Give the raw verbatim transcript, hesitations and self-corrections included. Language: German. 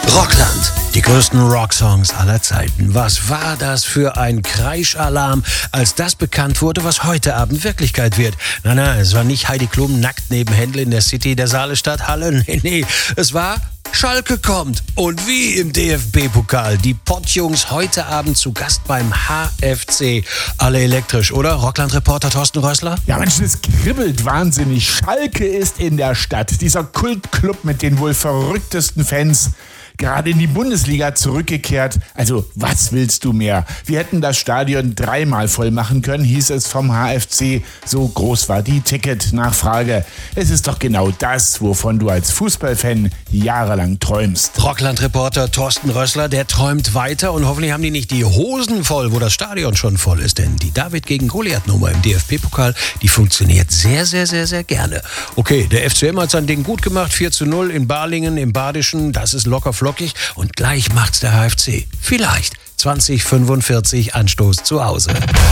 Rockland, die größten Rocksongs aller Zeiten. Was war das für ein Kreischalarm, als das bekannt wurde, was heute Abend Wirklichkeit wird? Nein, nein, es war nicht Heidi Klum nackt neben Händel in der City der Saalestadt Halle. Nee, nee, es war Schalke kommt. Und wie im D F B-Pokal. Die Pottjungs heute Abend zu Gast beim H F C. Alle elektrisch, oder? Rockland-Reporter Thorsten Rössler? Ja, Mensch, es kribbelt wahnsinnig. Schalke ist in der Stadt. Dieser Kultclub mit den wohl verrücktesten Fans. Gerade in die Bundesliga zurückgekehrt. Also, was willst du mehr? Wir hätten das Stadion dreimal voll machen können, hieß es vom H F C. So groß war die Ticketnachfrage. Es ist doch genau das, wovon du als Fußballfan jahrelang träumst. Rockland-Reporter Thorsten Rössler, der träumt weiter und hoffentlich haben die nicht die Hosen voll, wo das Stadion schon voll ist. Denn die David gegen Goliath-Nummer im D F B-Pokal, die funktioniert sehr, sehr, sehr, sehr gerne. Okay, der F C M hat sein Ding gut gemacht. vier zu null in Balingen im Badischen. Das ist locker flockig. Und gleich macht's der H F C. Vielleicht zwanzig fünfundvierzig Anstoß zu Hause.